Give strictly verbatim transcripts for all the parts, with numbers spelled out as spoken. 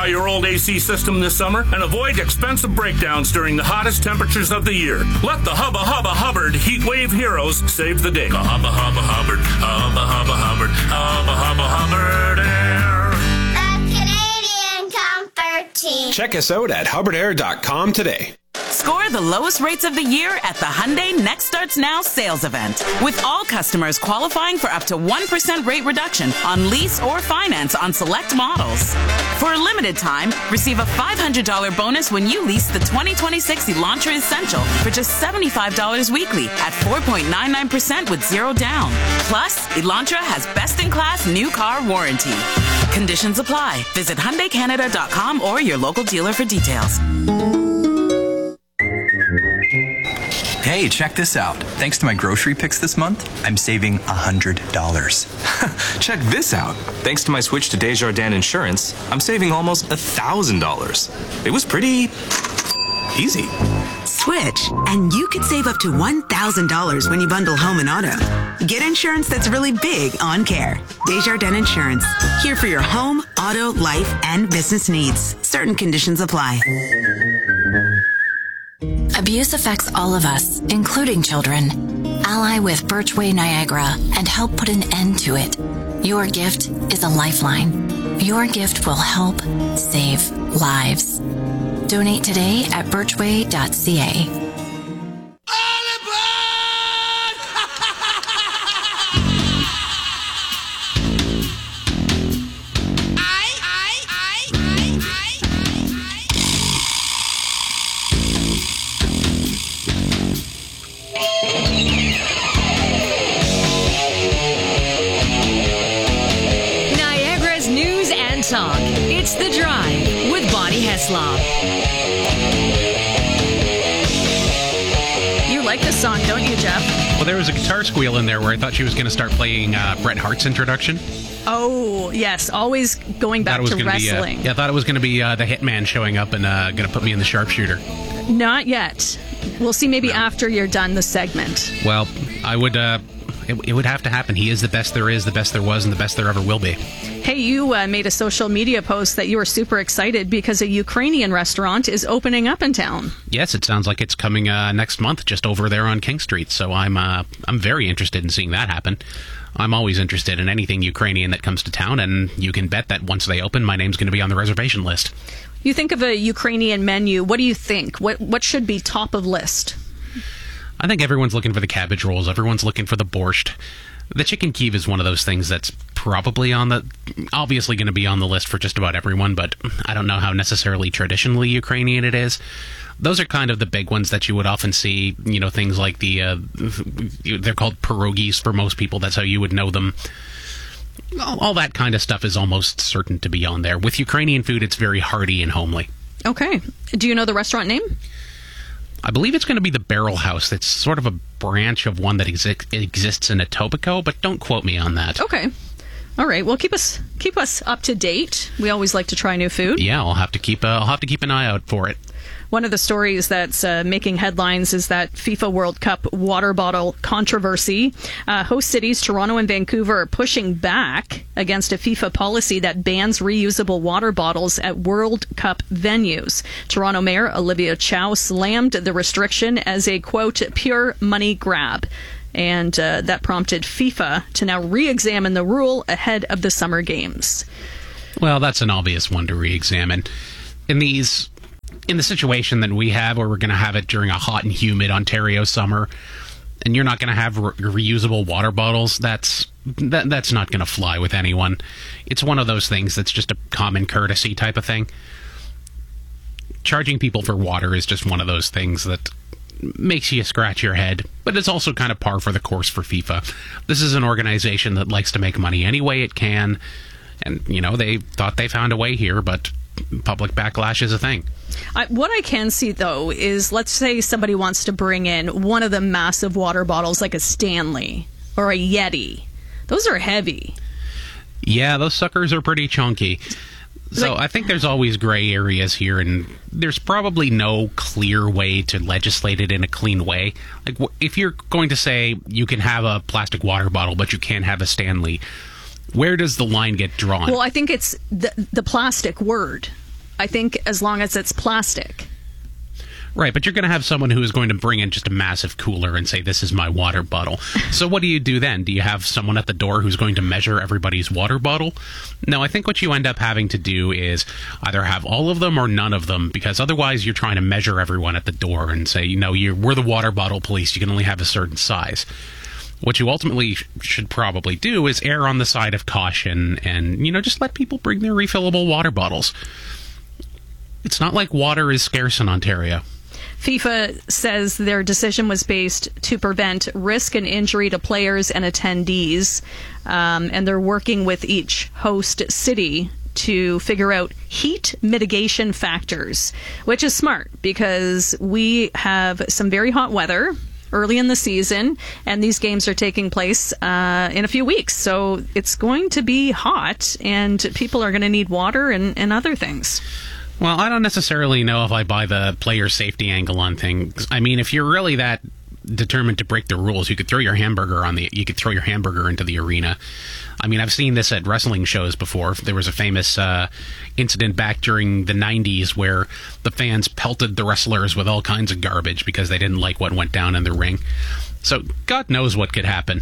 Try your old A C system this summer and avoid expensive breakdowns during the hottest temperatures of the year. Let the Hubba Hubba Hubbard Heat Wave Heroes save the day. Hubba Hubba Hubbard, Hubba Hubba Hubbard, Hubba Hubba Hubbard Air. The Canadian Comfort Team. Check us out at hubbard air dot com today. Score the lowest rates of the year at the Hyundai Next Starts Now sales event. With all customers qualifying for up to one percent rate reduction on lease or finance on select models. For a limited time, receive a five hundred dollars bonus when you lease the twenty twenty-six Elantra Essential for just seventy-five dollars weekly at four point nine nine percent with zero down. Plus, Elantra has best-in-class new car warranty. Conditions apply. Visit Hyundai Canada dot com or your local dealer for details. Hey, check this out. Thanks to my grocery picks this month, I'm saving one hundred dollars. Check this out. Thanks to my switch to Desjardins Insurance, I'm saving almost one thousand dollars. It was pretty easy. Switch, and you could save up to one thousand dollars when you bundle home and auto. Get insurance that's really big on care. Desjardins Insurance. Here for your home, auto, life, and business needs. Certain conditions apply. Abuse affects all of us, including children. Ally with Birchway Niagara and help put an end to it. Your gift is a lifeline. Your gift will help save lives. Donate today at birchway dot c a. Talk. It's The Drive with Bonnie Heslop. You like this song, don't you, Jeff? Well, there was a guitar squeal in there where I thought she was going to start playing uh, Bret Hart's introduction. Oh, yes. Always going back to wrestling. Be, uh, yeah, I thought it was going to be uh, the Hitman showing up and uh, going to put me in the sharpshooter. Not yet. We'll see maybe no. after you're done the segment. Well, I would... Uh, it, it would have to happen. He is the best there is, the best there was, and the best there ever will be. Hey, you uh, made a social media post that you were super excited because a Ukrainian restaurant is opening up in town. Yes, it sounds like it's coming uh, next month, just over there on King Street. So I'm uh, I'm very interested in seeing that happen. I'm always interested in anything Ukrainian that comes to town, and you can bet that once they open, my name's going to be on the reservation list. You think of a Ukrainian menu. What do you think? What what should be top of list? I think everyone's looking for the cabbage rolls. Everyone's looking for the borscht. The chicken Kiev is one of those things that's probably on the, obviously going to be on the list for just about everyone, but I don't know how necessarily traditionally Ukrainian it is. Those are kind of the big ones that you would often see, you know, things like the, uh, they're called pierogies for most people. That's how you would know them. All, all that kind of stuff is almost certain to be on there. With Ukrainian food, it's very hearty and homely. Okay. Do you know the restaurant name? I believe it's going to be the Barrel House. It's sort of a branch of one that exi- exists in Etobicoke, but don't quote me on that. Okay. All right. Well, keep us keep us up to date. We always like to try new food. Yeah, I'll have to keep uh, I'll have to keep an eye out for it. One of the stories that's uh, making headlines is that FIFA World Cup water bottle controversy. Uh, host cities Toronto and Vancouver are pushing back against a FIFA policy that bans reusable water bottles at World Cup venues. Toronto Mayor Olivia Chow slammed the restriction as a, quote, pure money grab. And uh, that prompted FIFA to now re-examine the rule ahead of the Summer Games. Well, that's an obvious one to re-examine. In these... In the situation that we have, where we're going to have it during a hot and humid Ontario summer, and you're not going to have re- reusable water bottles, that's that, that's not going to fly with anyone. It's one of those things that's just a common courtesy type of thing. Charging people for water is just one of those things that makes you scratch your head, but it's also kind of par for the course for FIFA. This is an organization that likes to make money any way it can, and, you know, they thought they found a way here, but public backlash is a thing. I, what I can see, though, is let's say somebody wants to bring in one of the massive water bottles like a Stanley or a Yeti. Those are heavy. Yeah, those suckers are pretty chunky. So like, I think there's always gray areas here, and there's probably no clear way to legislate it in a clean way. Like, if you're going to say you can have a plastic water bottle, but you can't have a Stanley, where does the line get drawn? Well, I think it's the, the plastic word. I think, as long as it's plastic. Right, but you're going to have someone who is going to bring in just a massive cooler and say, this is my water bottle. So what do you do then? Do you have someone at the door who's going to measure everybody's water bottle? No, I think what you end up having to do is either have all of them or none of them, because otherwise you're trying to measure everyone at the door and say, you know, you're, we're the water bottle police. You can only have a certain size. What you ultimately should probably do is err on the side of caution and, you know, just let people bring their refillable water bottles. It's not like water is scarce in Ontario. FIFA says their decision was based to prevent risk and injury to players and attendees, um, and they're working with each host city to figure out heat mitigation factors, which is smart because we have some very hot weather early in the season, and these games are taking place uh, in a few weeks. So it's going to be hot, and people are going to need water and, and other things. Well, I don't necessarily know if I buy the player safety angle on things. I mean, if you're really that determined to break the rules, you could throw your hamburger on the you could throw your hamburger into the arena. I mean, I've seen this at wrestling shows before. There was a famous uh, incident back during the nineties where the fans pelted the wrestlers with all kinds of garbage because they didn't like what went down in the ring. So God knows what could happen.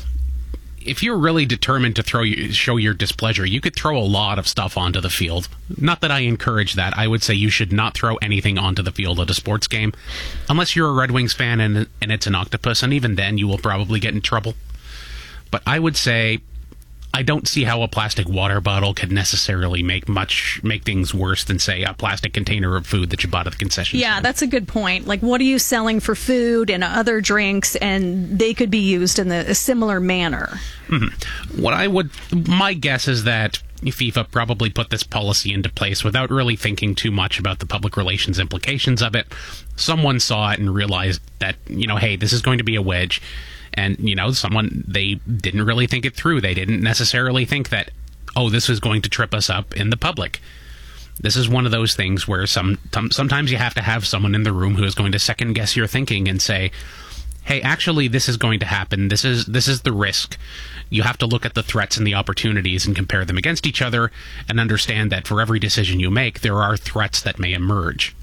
If you're really determined to throw you, show your displeasure, you could throw a lot of stuff onto the field. Not that I encourage that. I would say you should not throw anything onto the field at a sports game, unless you're a Red Wings fan and, and it's an octopus, and even then you will probably get in trouble. But I would say I don't see how a plastic water bottle could necessarily make much make things worse than, say, a plastic container of food that you bought at the concession Yeah, stand. That's a good point. Like, what are you selling for food and other drinks, and they could be used in the, a similar manner? Mm-hmm. What I would, my guess is that FIFA probably put this policy into place without really thinking too much about the public relations implications of it. Someone saw it and realized that, you know, hey, this is going to be a wedge. And, you know, someone, they didn't really think it through. They didn't necessarily think that, oh, this is going to trip us up in the public. This is one of those things where some sometimes you have to have someone in the room who is going to second guess your thinking and say, hey, actually, this is going to happen. This is this is the risk. You have to look at the threats and the opportunities and compare them against each other and understand that for every decision you make, there are threats that may emerge.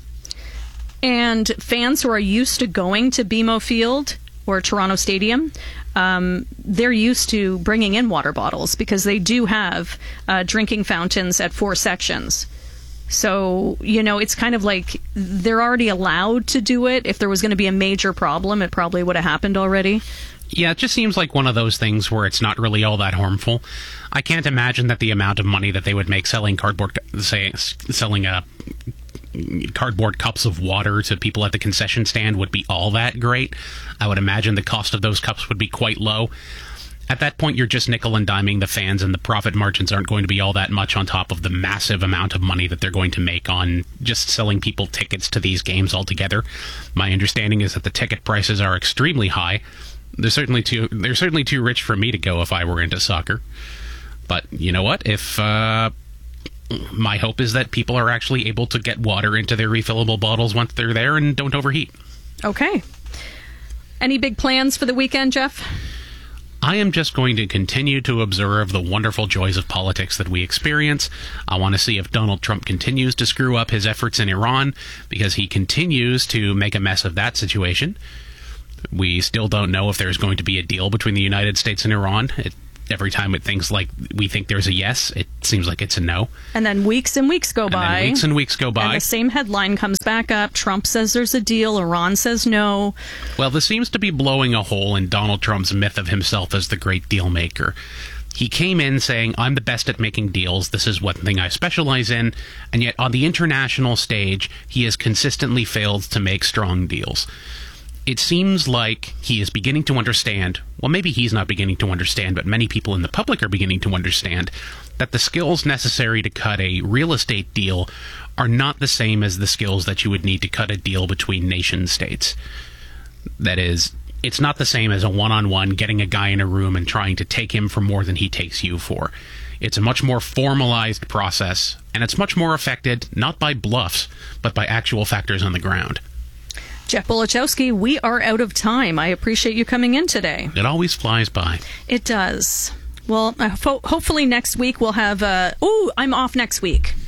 And fans who are used to going to B M O Field or Toronto Stadium, um, they're used to bringing in water bottles because they do have uh, drinking fountains at four sections. So, you know, it's kind of like they're already allowed to do it. If there was going to be a major problem, it probably would have happened already. Yeah, it just seems like one of those things where it's not really all that harmful. I can't imagine that the amount of money that they would make selling cardboard, say, selling a cardboard cups of water to people at the concession stand would be all that great. I would imagine the cost of those cups would be quite low. At that point, you're just nickel and diming the fans, and the profit margins aren't going to be all that much on top of the massive amount of money that they're going to make on just selling people tickets to these games altogether. My understanding is that the ticket prices are extremely high. They're certainly too they're certainly too rich for me to go if I were into soccer. But you know what? If uh, my hope is that people are actually able to get water into their refillable bottles once they're there and don't overheat. Okay. Any big plans for the weekend, Jeff? I am just going to continue to observe the wonderful joys of politics that we experience. I want to see if Donald Trump continues to screw up his efforts in Iran, because he continues to make a mess of that situation. We still don't know if there's going to be a deal between the United States and Iran. It, every time it thinks like we think there's a yes, it seems like it's a no. And then weeks and weeks go and by. Then weeks and weeks go by. And the same headline comes back up. Trump says there's a deal. Iran says no. Well, this seems to be blowing a hole in Donald Trump's myth of himself as the great deal maker. He came in saying, I'm the best at making deals. This is one thing I specialize in. And yet on the international stage, he has consistently failed to make strong deals. It seems like he is beginning to understand, well, maybe he's not beginning to understand, but many people in the public are beginning to understand that the skills necessary to cut a real estate deal are not the same as the skills that you would need to cut a deal between nation states. That is, it's not the same as a one-on-one getting a guy in a room and trying to take him for more than he takes you for. It's a much more formalized process, and it's much more affected not by bluffs, but by actual factors on the ground. Jeff Bolichowski, we are out of time. I appreciate you coming in today. It always flies by. It does. Well, uh, fo- hopefully next week we'll have... Uh, oh, I'm off next week.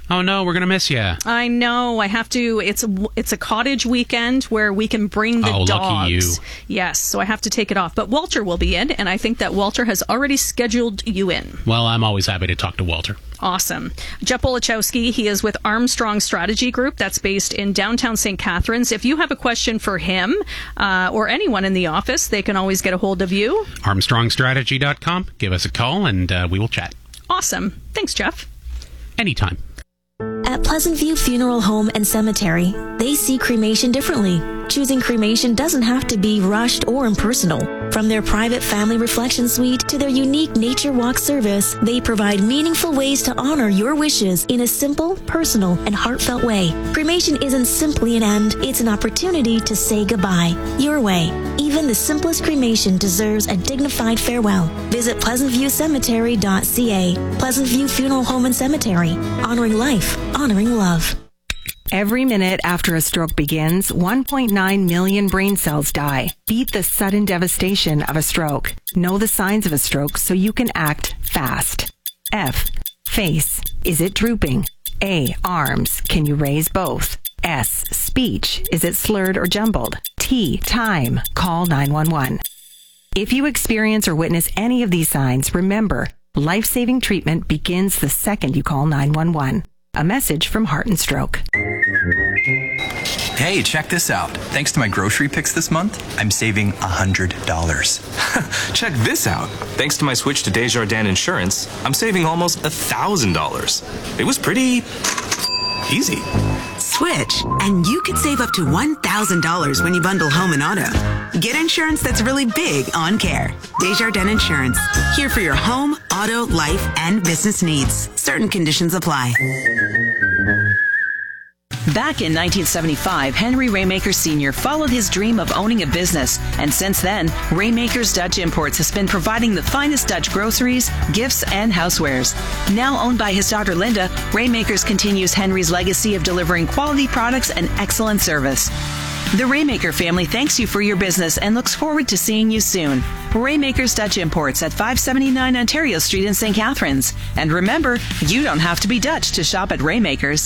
Oh no, we're gonna miss you. I know. I have to. It's a, it's a cottage weekend where we can bring the oh, dogs. Lucky you. Yes, so I have to take it off. But Walter will be in, and I think that Walter has already scheduled you in. Well, I'm always happy to talk to Walter. Awesome. Jeff Wolichowski, he is with Armstrong Strategy Group. That's based in downtown Saint Catharines. If you have a question for him uh, or anyone in the office, they can always get a hold of you. Armstrong Strategy dot com. Give us a call, and uh, we will chat. Awesome. Thanks, Jeff. Anytime. At Pleasant View Funeral Home and Cemetery, they see cremation differently. Choosing cremation doesn't have to be rushed or impersonal. From their private family reflection suite to their unique nature walk service, they provide meaningful ways to honor your wishes in a simple, personal, and heartfelt way. Cremation isn't simply an end, it's an opportunity to say goodbye. Your way. Even the simplest cremation deserves a dignified farewell. Visit pleasant view cemetery dot c a. Pleasant View Funeral Home and Cemetery. Honoring life, honoring love. Every minute after a stroke begins, one point nine million brain cells die. Beat the sudden devastation of a stroke. Know the signs of a stroke so you can act fast. F. Face. Is it drooping? A. Arms. Can you raise both? S. Speech. Is it slurred or jumbled? T. Time. Call nine one one. If you experience or witness any of these signs, remember, life-saving treatment begins the second you call nine one one. A message from Heart and Stroke. Hey, check this out. Thanks to my grocery picks this month, I'm saving one hundred dollars. Check this out. Thanks to my switch to Desjardins Insurance, I'm saving almost one thousand dollars. It was pretty easy. Switch, and you could save up to one thousand dollars when you bundle home and auto. Get insurance that's really big on care. Desjardins Insurance. Here for your home, auto, life, and business needs. Certain conditions apply. Back in nineteen seventy-five, Henry Raymaker Senior followed his dream of owning a business, and since then, Raymaker's Dutch Imports has been providing the finest Dutch groceries, gifts, and housewares. Now owned by his daughter Linda, Raymakers continues Henry's legacy of delivering quality products and excellent service. The Raymaker family thanks you for your business and looks forward to seeing you soon. Raymaker's Dutch Imports at five seventy-nine Ontario Street in Saint Catharines. And remember, you don't have to be Dutch to shop at Raymaker's.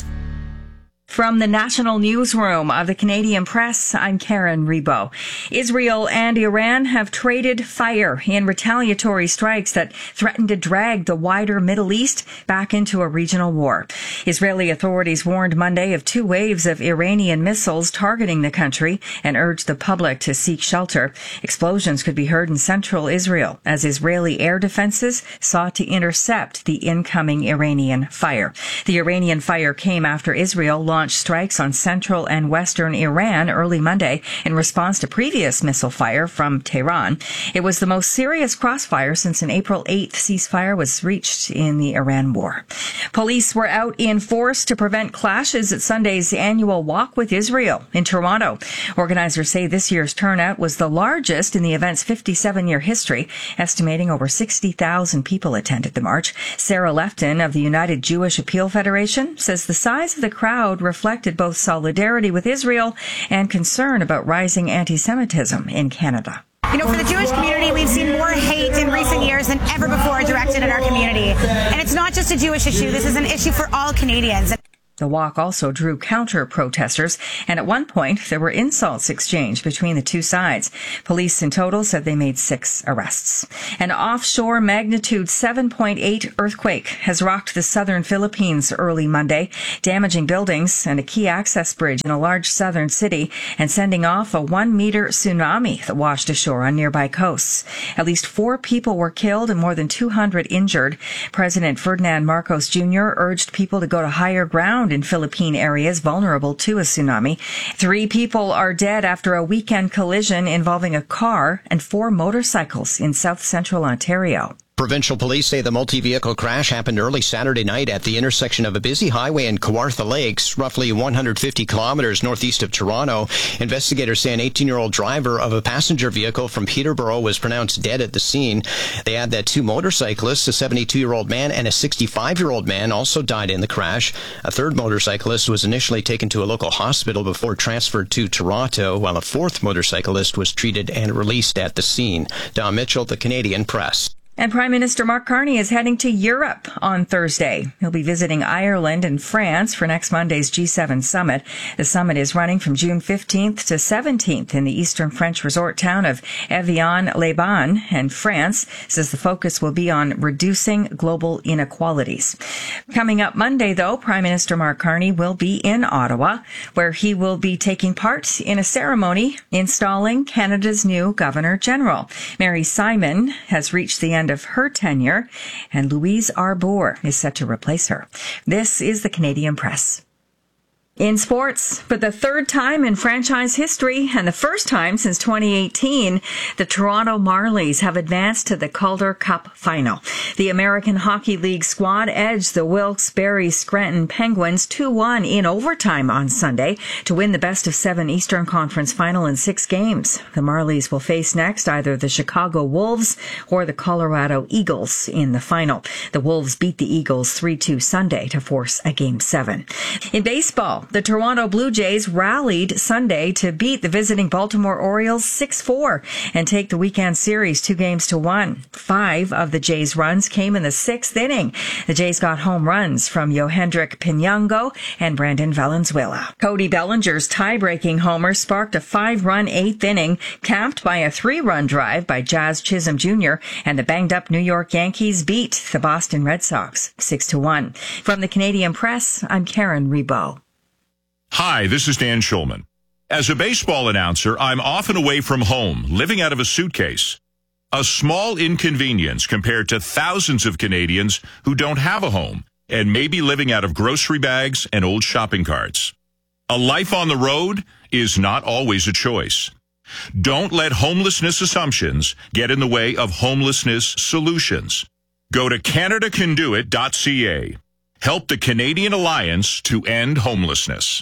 From the National Newsroom of the Canadian Press, I'm Karen Rebo. Israel and Iran have traded fire in retaliatory strikes that threaten to drag the wider Middle East back into a regional war. Israeli authorities warned Monday of two waves of Iranian missiles targeting the country and urged the public to seek shelter. Explosions could be heard in central Israel as Israeli air defenses sought to intercept the incoming Iranian fire. The Iranian fire came after Israel launched launched strikes on central and western Iran early Monday in response to previous missile fire from Tehran. It was the most serious crossfire since an April eighth ceasefire was reached in the Iran war. Police were out in force to prevent clashes at Sunday's annual Walk with Israel in Toronto. Organizers say this year's turnout was the largest in the event's fifty-seven-year history, estimating over sixty thousand people attended the march. Sarah Lefton of the United Jewish Appeal Federation says the size of the crowd reflected both solidarity with Israel and concern about rising anti-Semitism in Canada. You know, for the Jewish community, we've seen more hate in recent years than ever before directed at our community. And it's not just a Jewish issue. This is an issue for all Canadians. The walk also drew counter-protesters, and at one point there were insults exchanged between the two sides. Police in total said they made six arrests. An offshore magnitude seven point eight earthquake has rocked the southern Philippines early Monday, damaging buildings and a key access bridge in a large southern city and sending off a one-meter tsunami that washed ashore on nearby coasts. At least four people were killed and more than two hundred injured. President Ferdinand Marcos Junior urged people to go to higher ground in Philippine areas vulnerable to a tsunami. Three people are dead after a weekend collision involving a car and four motorcycles in south central Ontario. Provincial police say the multi-vehicle crash happened early Saturday night at the intersection of a busy highway in Kawartha Lakes, roughly one hundred fifty kilometers northeast of Toronto. Investigators say an eighteen-year-old driver of a passenger vehicle from Peterborough was pronounced dead at the scene. They add that two motorcyclists, a seventy-two-year-old man and a sixty-five-year-old man, also died in the crash. A third motorcyclist was initially taken to a local hospital before transferred to Toronto, while a fourth motorcyclist was treated and released at the scene. Don Mitchell, The Canadian Press. And Prime Minister Mark Carney is heading to Europe on Thursday. He'll be visiting Ireland and France for next Monday's G seven summit. The summit is running from June fifteenth to seventeenth in the eastern French resort town of Evian-les-Bains, and France says the focus will be on reducing global inequalities. Coming up Monday, though, Prime Minister Mark Carney will be in Ottawa, where he will be taking part in a ceremony installing Canada's new Governor General. Mary Simon has reached the end of her tenure, and Louise Arbour is set to replace her. This is the Canadian Press. In sports, for the third time in franchise history and the first time since twenty eighteen, the Toronto Marlies have advanced to the Calder Cup final. The American Hockey League squad edged the Wilkes-Barre Scranton Penguins two one in overtime on Sunday to win the best of seven Eastern Conference final in six games. The Marlies will face next either the Chicago Wolves or the Colorado Eagles in the final. The Wolves beat the Eagles three two Sunday to force a game seven. In baseball, the Toronto Blue Jays rallied Sunday to beat the visiting Baltimore Orioles six four and take the weekend series two games to one. Five of the Jays' runs came in the sixth inning. The Jays got home runs from Yohendrick Pinango and Brandon Valenzuela. Cody Bellinger's tie-breaking homer sparked a five-run eighth inning, capped by a three-run drive by Jazz Chisholm Junior, and the banged-up New York Yankees beat the Boston Red Sox six to one. From the Canadian Press, I'm Karen Rebo. Hi, this is Dan Schulman. As a baseball announcer, I'm often away from home, living out of a suitcase. A small inconvenience compared to thousands of Canadians who don't have a home and may be living out of grocery bags and old shopping carts. A life on the road is not always a choice. Don't let homelessness assumptions get in the way of homelessness solutions. Go to canada can do it dot c a. Help the Canadian Alliance to End Homelessness.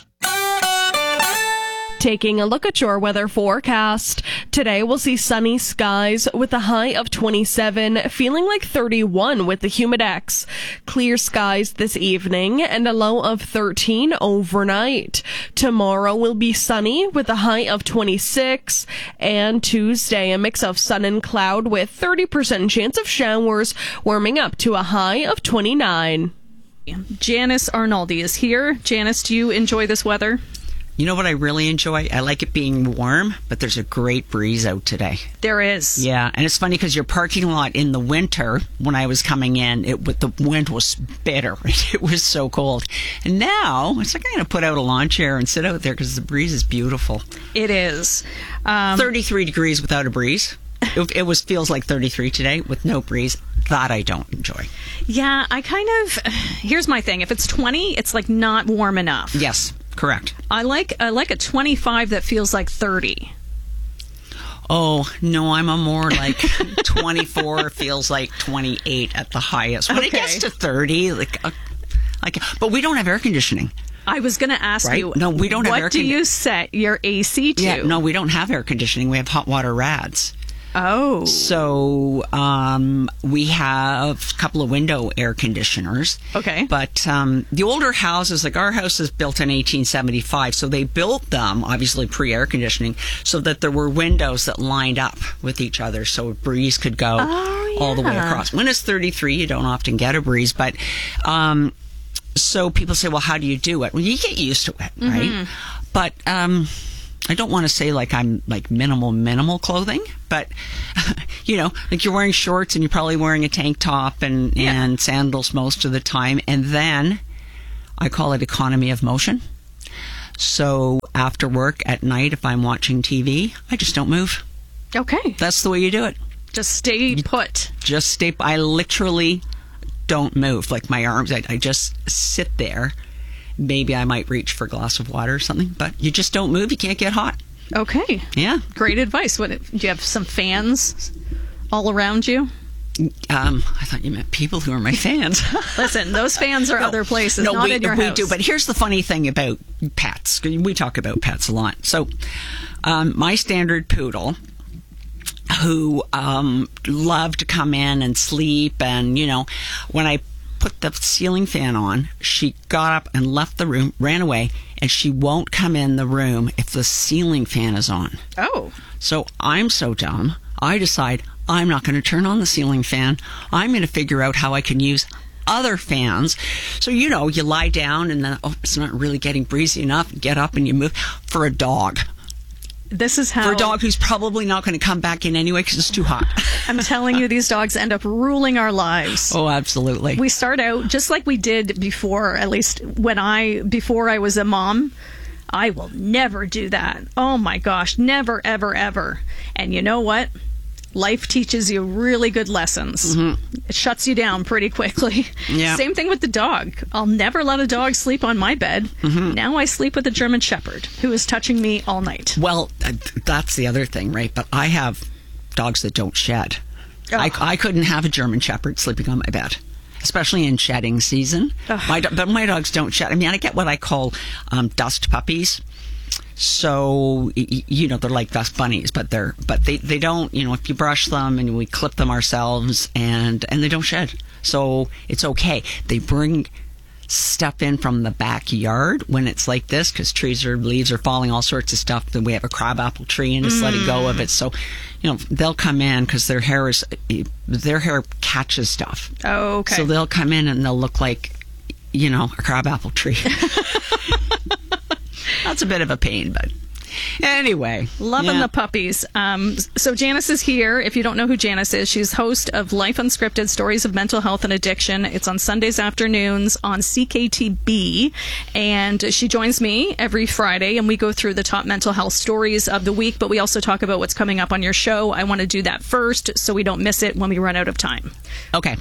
Taking a look at your weather forecast. Today we'll see sunny skies with a high of twenty-seven, feeling like thirty-one with the humidex. Clear skies this evening and a low of thirteen overnight. Tomorrow will be sunny with a high of twenty-six, and Tuesday a mix of sun and cloud with thirty percent chance of showers, warming up to a high of twenty-nine. Janice Arnaldi is here. Janice, do you enjoy this weather? You know what I really enjoy? I like it being warm, but there's a great breeze out today. There is. Yeah, and it's funny because your parking lot in the winter, when I was coming in, it the wind was bitter. It was so cold. And now, it's like I'm going to put out a lawn chair and sit out there because the breeze is beautiful. It is. Um, thirty-three degrees without a breeze. It, it was feels like thirty-three today with no breeze. That I don't enjoy. Yeah, I kind of... Here's my thing. If it's twenty, it's like not warm enough. Yes. Correct. I like I like a twenty-five that feels like thirty. Oh, no, I'm a more like twenty-four feels like twenty-eight at the highest. When okay. It gets to thirty, like, uh, like, but we don't have air conditioning. I was going to ask right? you, no, we don't have what air do you set your A C to? Yeah, no, we don't have air conditioning. We have hot water rads. Oh. So um, we have a couple of window air conditioners. Okay. But um, the older houses, like our house is built in eighteen seventy-five, so they built them, obviously pre-air conditioning, so that there were windows that lined up with each other so a breeze could go oh, yeah. all the way across. When it's thirty-three, you don't often get a breeze, but... Um, so people say, well, how do you do it? Well, you get used to it, right? Mm-hmm. But... Um, I don't want to say like I'm like minimal, minimal clothing, but, you know, like you're wearing shorts and you're probably wearing a tank top and, yeah. and sandals most of the time. And then I call it economy of motion. So after work at night, if I'm watching T V, I just don't move. Okay. That's the way you do it. Just stay put. Just stay. I literally don't move. Like my arms, I, I just sit there. Maybe I might reach for a glass of water or something, but you just don't move. You can't get hot. Okay. Yeah. Great advice. What, do you have some fans all around you? Um, I thought you meant people who are my fans. Listen, those fans are no, other places, no, not we, in your we house. do. But here's the funny thing about pets. We talk about pets a lot. So um, my standard poodle, who um, loved to come in and sleep, and, you know, when I put the ceiling fan on, she got up and left the room, ran away, and she won't come in the room if the ceiling fan is on. Oh. So I'm so dumb, I decide I'm not going to turn on the ceiling fan. I'm going to figure out how I can use other fans. So, you know, you lie down and then, oh, it's not really getting breezy enough. Get up and you move. For a dog. This is how... For a dog who's probably not going to come back in anyway because it's too hot. I'm telling you, these dogs end up ruling our lives. Oh, absolutely. We start out just like we did before, at least when I, before I was a mom. I will never do that. Oh my gosh, never, ever, ever. And you know what? Life teaches you really good lessons. Mm-hmm. It shuts you down pretty quickly. Yeah. Same thing with the dog. I'll never let a dog sleep on my bed. Mm-hmm. Now I sleep with a German Shepherd who is touching me all night. Well, that's the other thing, right? But I have dogs that don't shed. Oh. I, I couldn't have a German Shepherd sleeping on my bed, especially in shedding season. My, but my dogs don't shed. I mean, I get what I call um, dust puppies. So, you know, they're like dust bunnies, but they're, but they, they don't, you know, if you brush them and we clip them ourselves and, and they don't shed. So it's okay. They bring stuff in from the backyard when it's like this because trees or leaves are falling, all sorts of stuff. Then we have a crabapple tree and just mm. letting go of it. So, you know, they'll come in because their hair is, their hair catches stuff. Oh, okay. So they'll come in and they'll look like, you know, a crabapple tree. That's a bit of a pain, but anyway. Loving yeah. the puppies. Um, so Janice is here. If you don't know who Janice is, she's host of Life Unscripted, Stories of Mental Health and Addiction. It's on Sundays afternoons on C K T B. And she joins me every Friday, and we go through the top mental health stories of the week, but we also talk about what's coming up on your show. I want to do that first so we don't miss it when we run out of time. Okay.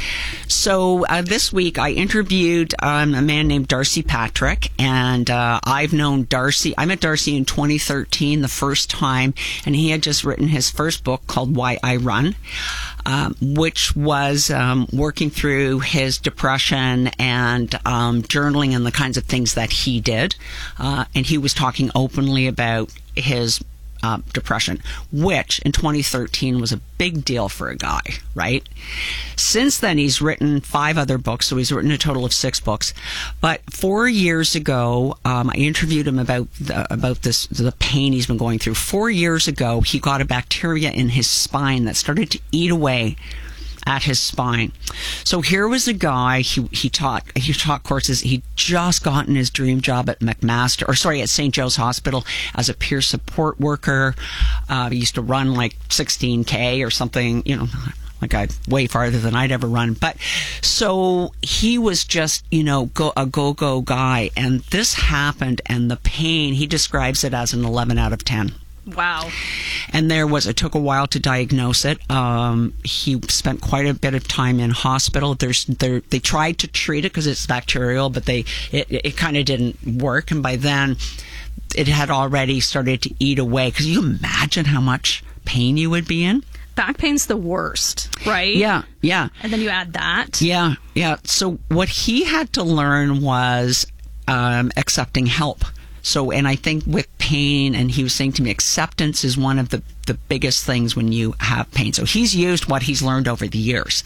So uh, this week I interviewed um, a man named Darcy Patrick, and uh, I've known Darcy. I met Darcy in twenty thirteen the first time, and he had just written his first book called Why I Run, um, which was um, working through his depression and um, journaling and the kinds of things that he did. Uh, and he was talking openly about his Uh, depression, which in twenty thirteen was a big deal for a guy, right? Since then, he's written five other books, so he's written a total of six books. But four years ago, um, I interviewed him about the, about this the pain he's been going through. Four years ago, he got a bacteria in his spine that started to eat away at his spine. So here was a guy, he he taught he taught courses. He'd just gotten his dream job at McMaster, or sorry, at Saint Joe's Hospital as a peer support worker. Uh, he used to run like sixteen K or something, you know, like I way farther than I'd ever run. But so he was just, you know, go, a go-go guy. And this happened, and the pain, he describes it as an eleven out of ten. Wow. And there was, it took a while to diagnose it. Um, he spent quite a bit of time in hospital. There's, there, they tried to treat it because it's bacterial, but they, it, it kind of didn't work. And by then, it had already started to eat away. Because you imagine how much pain you would be in? Back pain's the worst, right? Yeah, yeah. And then you add that. Yeah, yeah. So what he had to learn was um, accepting help. So, and I think with pain, and he was saying to me, acceptance is one of the, the biggest things when you have pain. So he's used what he's learned over the years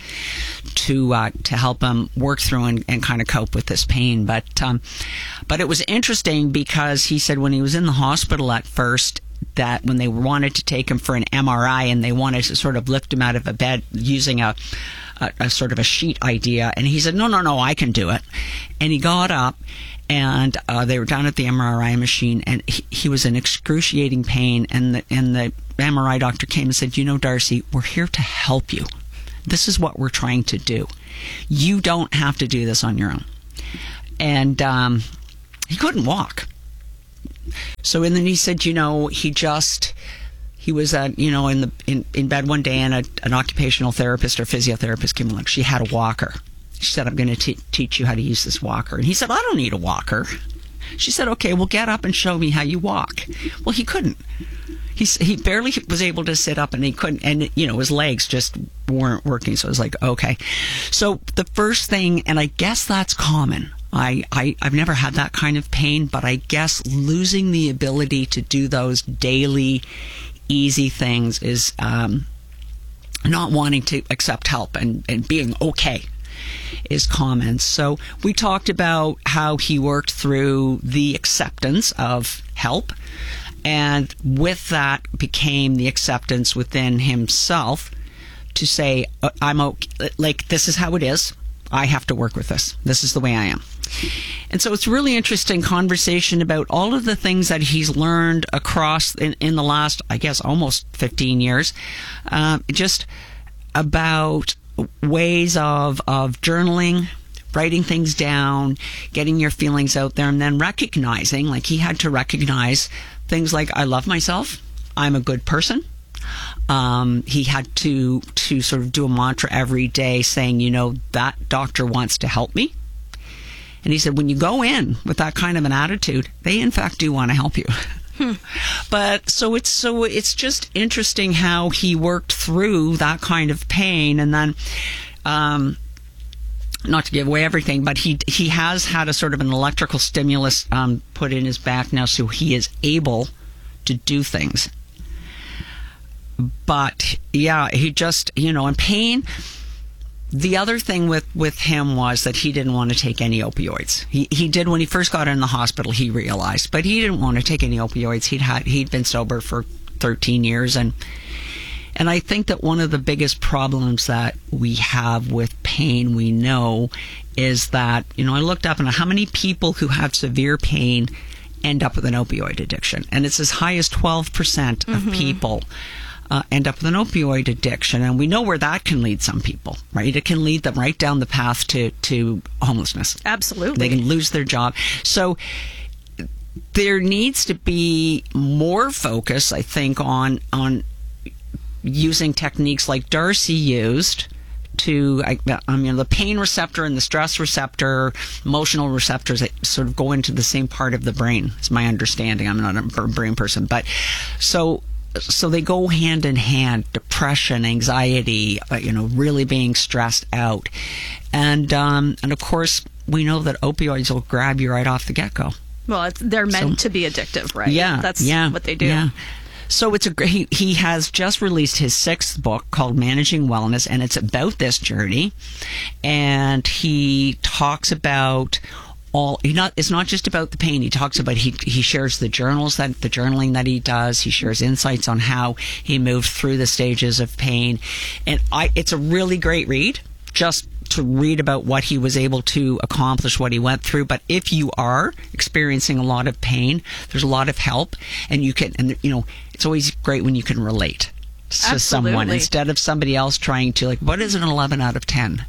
to uh, to help him work through and, and kind of cope with this pain. But um, but it was interesting because he said when he was in the hospital at first, that when they wanted to take him for an M R I and they wanted to sort of lift him out of a bed using a, a, a sort of a sheet idea, and he said, no, no, no, I can do it. And he got up. And uh, they were down at the M R I machine, and he, he was in excruciating pain. And the, and the M R I doctor came and said, you know, Darcy, we're here to help you. This is what we're trying to do. You don't have to do this on your own. And um, he couldn't walk. So and then he said, you know, he just... He was, uh, you know, in the in, in bed one day, and a, an occupational therapist or physiotherapist came along. She had a walker. She said, I'm going to te- teach you how to use this walker. And he said, I don't need a walker. She said, okay, well, get up and show me how you walk. Well, he couldn't. He, he barely was able to sit up, and he couldn't. And, you know, his legs just weren't working. So I was like, okay. So the first thing, and I guess that's common. I, I, I've never had that kind of pain, but I guess losing the ability to do those daily, easy things is um, not wanting to accept help and, and being okay is common. So we talked about how he worked through the acceptance of help, and with that became the acceptance within himself to say, uh, I'm okay, like, this is how it is. I have to work with this. This is the way I am. And so it's a really interesting conversation about all of the things that he's learned across in, in the last, I guess, almost fifteen years, uh, just about ways of, of journaling, writing things down, getting your feelings out there, and then recognizing, like he had to recognize things like, I love myself, I'm a good person. Um, he had to to sort of do a mantra every day saying, you know, that doctor wants to help me. And he said, when you go in with that kind of an attitude, they in fact do want to help you. Hmm. But so it's so it's just interesting how he worked through that kind of pain, and then, um, not to give away everything, but he he has had a sort of an electrical stimulus um, put in his back now, so he is able to do things. But yeah, he just, you know, in pain. The other thing with, with him was that he didn't want to take any opioids. He he did when he first got in the hospital, he realized, but he didn't want to take any opioids. He'd had he'd been sober for thirteen years, and and I think that one of the biggest problems that we have with pain, we know, is that, you know, I looked up and how many people who have severe pain end up with an opioid addiction, and it's as high as twelve percent of mm-hmm. people. Uh, end up with an opioid addiction, and we know where that can lead some people, right? It can lead them right down the path to, to homelessness. Absolutely. They can lose their job. So there needs to be more focus, I think, on on using techniques like Darcy used to, I, I mean, the pain receptor and the stress receptor, emotional receptors, that sort of go into the same part of the brain. It's my understanding. I'm not a brain person, but so... So they go hand in hand, depression, anxiety, uh, you know, really being stressed out. And, um, and of course, we know that opioids will grab you right off the get-go. Well, it's, they're meant so, to be addictive, right? Yeah. That's yeah, what they do. Yeah. So it's a he, he has just released his sixth book called Managing Wellness, and it's about this journey. And he talks about all he not it's not just about the pain. He talks about he he shares the journals that the journaling that he does. He shares insights on how he moved through the stages of pain, and I it's a really great read just to read about what he was able to accomplish, what he went through. But if you are experiencing a lot of pain, there's a lot of help, and you can and you know it's always great when you can relate to Absolutely. someone instead of somebody else trying to, like, what is an eleven out of ten?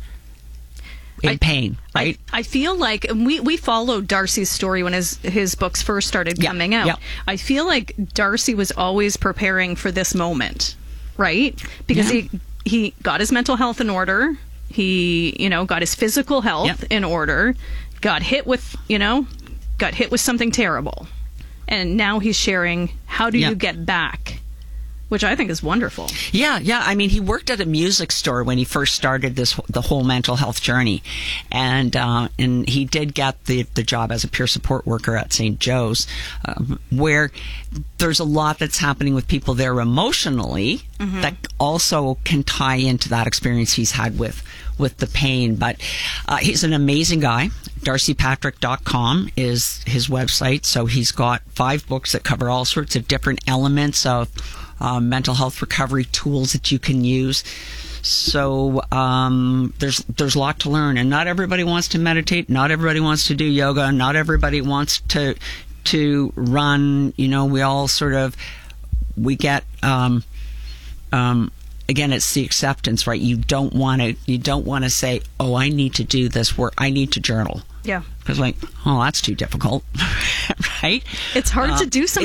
In I, pain, right? I, I feel like we, we followed Darcy's story when his his books first started yeah, coming out. Yeah. I feel like Darcy was always preparing for this moment, right? Because yeah. he he got his mental health in order. He, you know, got his physical health yeah. in order. Got hit with, you know, got hit with something terrible, and now he's sharing how do yeah. you get back. Which I think is wonderful. Yeah, yeah. I mean, he worked at a music store when he first started this the whole mental health journey, and uh, and he did get the the job as a peer support worker at Saint Joe's, um, where there's a lot that's happening with people there emotionally mm-hmm. that also can tie into that experience he's had with with the pain. But uh, he's an amazing guy. Darcy Patrick dot com is his website. So he's got five books that cover all sorts of different elements of Uh, mental health recovery tools that you can use. So um, there's there's a lot to learn, and not everybody wants to meditate. Not everybody wants to do yoga. Not everybody wants to to run. You know, we all sort of we get. Um, um, again, it's the acceptance, right? You don't want to you don't want to say, "Oh, I need to do this work. I need to journal." Yeah. Because, like, oh, that's too difficult, right? It's hard uh, to do something